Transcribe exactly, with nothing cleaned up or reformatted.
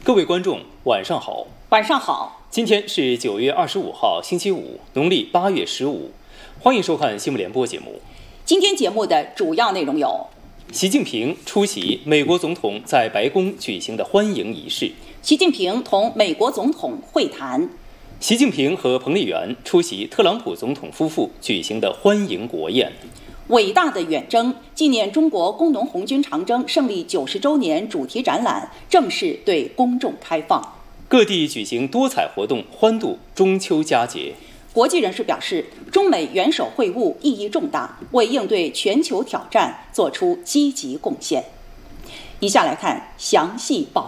各位观众，晚上好。 晚上好。 今天是九月二十五号，星期五，农历八月十五。欢迎收看新闻联播节目。 今天节目的主要内容有： 习近平出席美国总统在白宫举行的欢迎仪式； 习近平同美国总统会谈； 习近平和彭丽媛出席特朗普总统夫妇举行的欢迎国宴。 伟大的远征纪念中国工农红军长征胜利九十周年主题展览正式对公众开放。 各地举行多彩活动，欢度中秋佳节。 国际人士表示，中美元首会晤意义重大，为应对全球挑战做出积极贡献。以下来看详细报